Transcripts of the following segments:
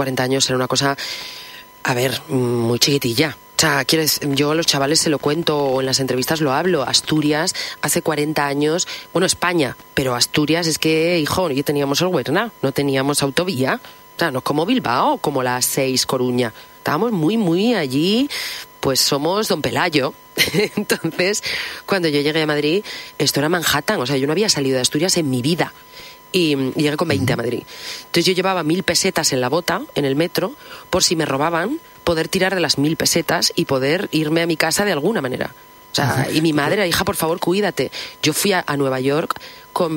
40 años era una cosa, a ver, muy chiquitilla. O sea, yo a los chavales se lo cuento o en las entrevistas lo hablo. Asturias, hace 40 años, bueno, España, pero Asturias es que, hijo, ya teníamos el Huerna, no teníamos autovía. O sea, no como Bilbao, como la 6 Coruña. Estábamos muy, muy allí, pues somos Don Pelayo. Entonces, cuando yo llegué a Madrid, esto era Manhattan. O sea, yo no había salido de Asturias en mi vida. Y llegué con 20 a Madrid. Entonces yo llevaba 1.000 pesetas en la bota, en el metro, por si me robaban, poder tirar de las 1.000 pesetas y poder irme a mi casa de alguna manera. O sea, y mi madre, hija, por favor, cuídate. Yo fui a Nueva York con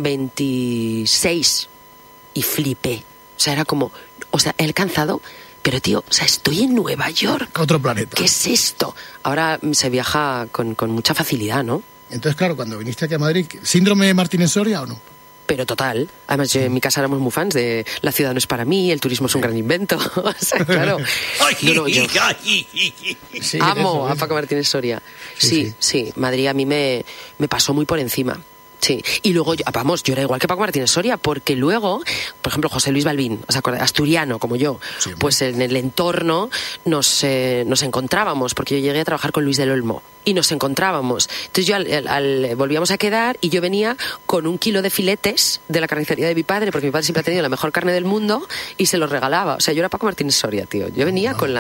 26 y flipé. O sea, era como, o sea, he alcanzado, pero tío, o sea, estoy en Nueva York. Otro planeta. ¿Qué es esto? Ahora se viaja con mucha facilidad, ¿no? Entonces, claro, cuando viniste aquí a Madrid, ¿síndrome de Martínez Soria o no? Pero total. Además, yo en mi casa éramos muy fans de la ciudad no es para mí, el turismo es un gran invento. O sea, claro. No, yo Sí, amo a Paco Martínez Soria. Sí. Madrid a mí me pasó muy por encima. Sí, y luego, yo era igual que Paco Martínez Soria, porque luego, por ejemplo, José Luis Balbín, o sea, asturiano como yo, pues en el entorno nos encontrábamos, porque yo llegué a trabajar con Luis del Olmo, y nos encontrábamos. Entonces yo volvíamos a quedar y yo venía con 1 kilo de filetes de la carnicería de mi padre, porque mi padre siempre ha tenido la mejor carne del mundo, y se los regalaba. O sea, yo era Paco Martínez Soria, tío. Yo venía con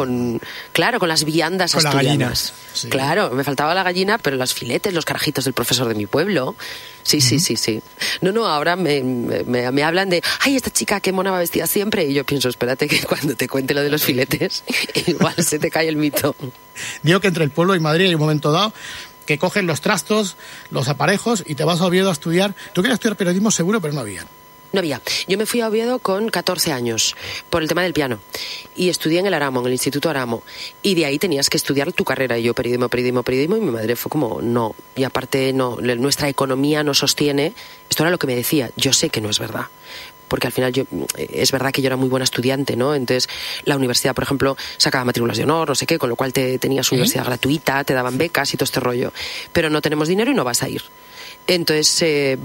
las viandas con asturianas. La gallina. Sí. Claro, me faltaba la gallina, pero los filetes, los carajitos del profesor de mi pueblo. Sí. No, ahora me hablan de, ay, esta chica qué mona va vestida siempre, y yo pienso, espérate que cuando te cuente lo de los filetes, igual se te cae el mito. Digo que entre el pueblo y Madrid hay un momento dado que cogen los trastos, los aparejos y te vas a Oviedo a estudiar. Tú querías estudiar periodismo seguro, pero no había. No había. Yo me fui a Oviedo con 14 años por el tema del piano y estudié en el Aramo, en el Instituto Aramo, y de ahí tenías que estudiar tu carrera, y yo periodismo, y mi madre fue como, no, y aparte no, nuestra economía no sostiene. Esto era lo que me decía. Yo sé que no es verdad, porque al final es verdad que yo era muy buena estudiante, ¿no? Entonces la universidad, por ejemplo, sacaba matrículas de honor, no sé qué, con lo cual tenías universidad gratuita, te daban becas y todo este rollo, pero no tenemos dinero y no vas a ir. Entonces,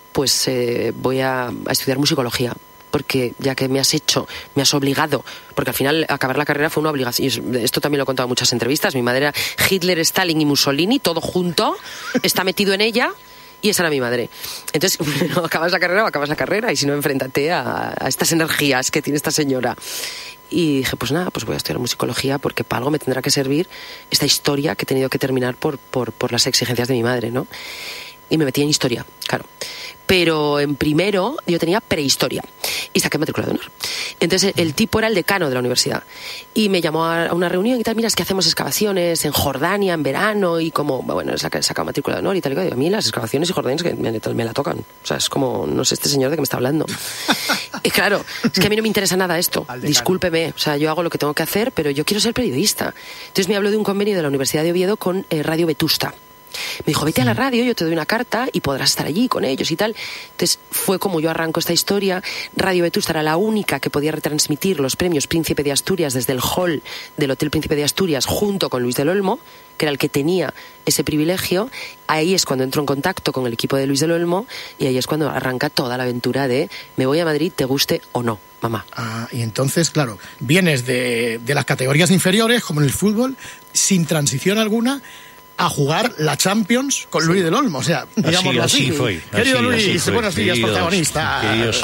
voy a estudiar musicología, porque ya que me has obligado, porque al final acabar la carrera fue una obligación. Esto también lo he contado en muchas entrevistas. Mi madre era Hitler, Stalin y Mussolini, todo junto, está metido en ella, y esa era mi madre. Entonces, acabas la carrera, y si no, enfréntate a estas energías que tiene esta señora. Y dije, pues nada, pues voy a estudiar musicología, porque para algo me tendrá que servir esta historia que he tenido que terminar por las exigencias de mi madre, ¿no? Y me metí en historia, claro. Pero en primero yo tenía prehistoria y saqué matrícula de honor. Entonces el tipo era el decano de la universidad y me llamó a una reunión y tal, mira, es que hacemos excavaciones en Jordania en verano, y como, bueno, he sacado matrícula de honor y tal, y digo, a mí las excavaciones y Jordania que me la tocan. O sea, es como, no sé este señor de qué me está hablando. Y claro, es que a mí no me interesa nada esto, discúlpeme, o sea, yo hago lo que tengo que hacer, pero yo quiero ser periodista. Entonces me habló de un convenio de la Universidad de Oviedo con Radio Vetusta. Me dijo, vete a la radio, yo te doy una carta y podrás estar allí con ellos y tal. Entonces fue como yo arranco esta historia. Radio Vetusta era la única que podía retransmitir los premios Príncipe de Asturias desde el hall del Hotel Príncipe de Asturias, junto con Luis del Olmo, que era el que tenía ese privilegio. Ahí es cuando entro en contacto con el equipo de Luis del Olmo, y ahí es cuando arranca toda la aventura de me voy a Madrid, te guste o no, mamá. Y entonces, claro, vienes de las categorías inferiores, como en el fútbol, sin transición alguna, a jugar la Champions con Luis del Olmo, o sea, digámoslo así. Fue. Querido Luis, así fue. Buenos días, protagonista.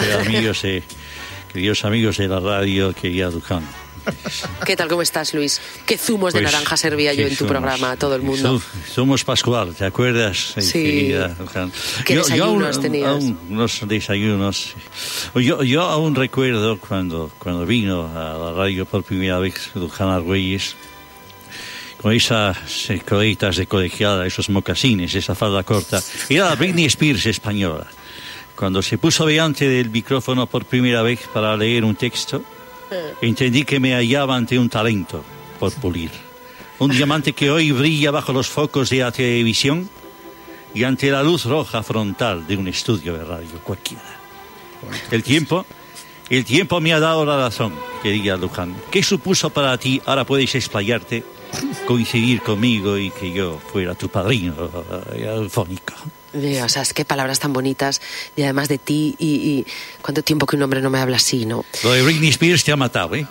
Queridos amigos de la radio, querida Luján. ¿Qué tal, cómo estás, Luis? ¿Qué zumos de naranja servía yo en tu programa a todo el mundo? Somos Pascual, ¿te acuerdas? Sí. Querida Luján. ¿Qué desayunos tenías? Unos desayunos. Yo aún recuerdo cuando vino a la radio por primera vez Luján Argüelles, con esas coletas de colegiala, esos mocasines, esa falda corta. Era la Britney Spears española. Cuando se puso delante del micrófono por primera vez para leer un texto, entendí que me hallaba ante un talento por pulir. Un diamante que hoy brilla bajo los focos de la televisión y ante la luz roja frontal de un estudio de radio cualquiera. El tiempo me ha dado la razón, querida Luján. ¿Qué supuso para ti? Ahora puedes explayarte, coincidir conmigo y que yo fuera tu padrino fónico. O sea, es que palabras tan bonitas, y además de ti, y cuánto tiempo que un hombre no me habla así, ¿no? Lo de Britney Spears te ha matado, ¿eh?